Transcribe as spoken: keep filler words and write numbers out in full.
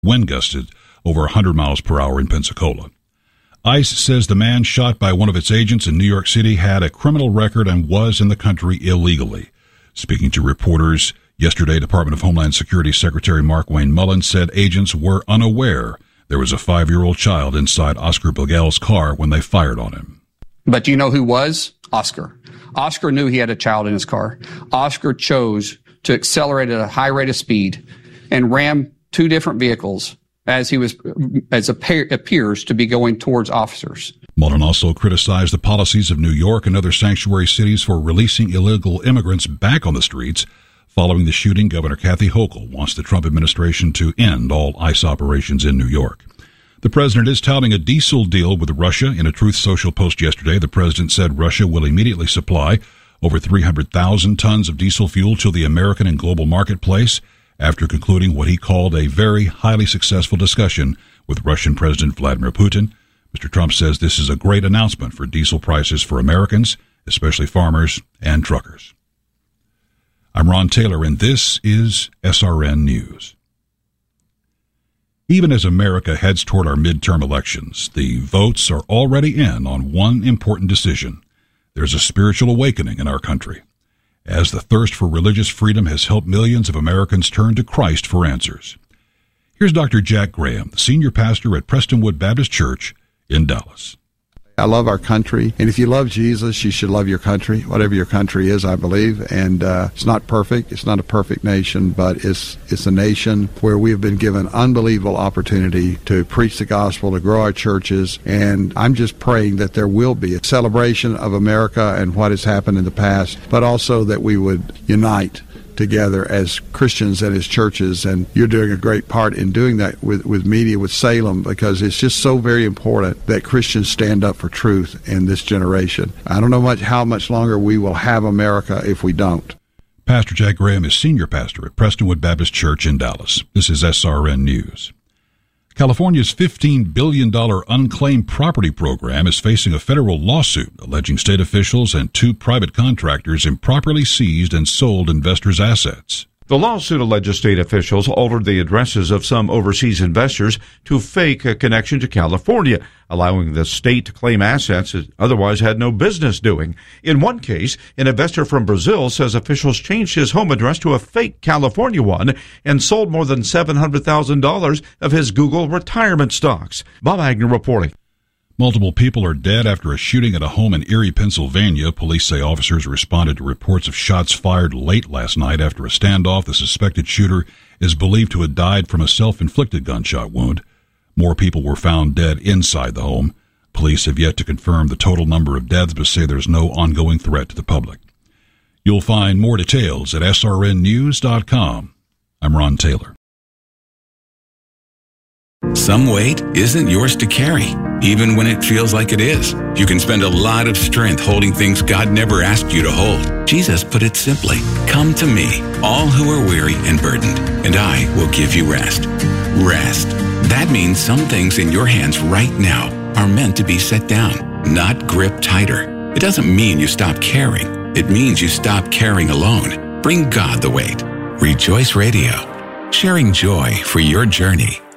Wind gusted over one hundred miles per hour in Pensacola. ICE says the man shot by one of its agents in New York City had a criminal record and was in the country illegally. Speaking to reporters yesterday, Department of Homeland Security Secretary Markwayne Mullin said agents were unaware there was a five-year-old child inside Oscar Bigel's car when they fired on him. But do you know who was? Oscar. Oscar knew he had a child in his car. Oscar chose to accelerate at a high rate of speed and ram two different vehicles as he was, as appears to be going towards officers. Mullin also criticized the policies of New York and other sanctuary cities for releasing illegal immigrants back on the streets. Following the shooting, Governor Kathy Hochul wants the Trump administration to end all ICE operations in New York. The president is touting a diesel deal with Russia. In a Truth Social post yesterday, the president said Russia will immediately supply over three hundred thousand tons of diesel fuel to the American and global marketplace after concluding what he called a very highly successful discussion with Russian President Vladimir Putin. Mister Trump says this is a great announcement for diesel prices for Americans, especially farmers and truckers. I'm Ron Taylor, and this is S R N News. Even as America heads toward our midterm elections, the votes are already in on one important decision. There's a spiritual awakening in our country, as the thirst for religious freedom has helped millions of Americans turn to Christ for answers. Here's Doctor Jack Graham, the senior pastor at Prestonwood Baptist Church in Dallas. I love our country, and if you love Jesus, you should love your country, whatever your country is, I believe. And uh, it's not perfect. It's not a perfect nation, but it's it's a nation where we have been given unbelievable opportunity to preach the gospel, to grow our churches. And I'm just praying that there will be a celebration of America and what has happened in the past, but also that we would unite together as Christians and as churches, and you're doing a great part in doing that with, with media, with Salem, because it's just so very important that Christians stand up for truth in this generation. I don't know much how much longer we will have America if we don't. Pastor Jack Graham is senior pastor at Prestonwood Baptist Church in Dallas. This is S R N News. California's fifteen billion dollars unclaimed property program is facing a federal lawsuit alleging state officials and two private contractors improperly seized and sold investors' assets. The lawsuit alleges state officials altered the addresses of some overseas investors to fake a connection to California, allowing the state to claim assets it otherwise had no business doing. In one case, an investor from Brazil says officials changed his home address to a fake California one and sold more than seven hundred thousand dollars of his Google retirement stocks. Bob Agnew reporting. Multiple people are dead after a shooting at a home in Erie, Pennsylvania. Police say officers responded to reports of shots fired late last night after a standoff. The suspected shooter is believed to have died from a self-inflicted gunshot wound. More people were found dead inside the home. Police have yet to confirm the total number of deaths, but say there's no ongoing threat to the public. You'll find more details at S R N news dot com. I'm Ron Taylor. Some weight isn't yours to carry, even when it feels like it is. You can spend a lot of strength holding things God never asked you to hold. Jesus put it simply, "Come to me, all who are weary and burdened, and I will give you rest." Rest. That means some things in your hands right now are meant to be set down, not gripped tighter. It doesn't mean you stop caring. It means you stop caring alone. Bring God the weight. Rejoice Radio, sharing joy for your journey.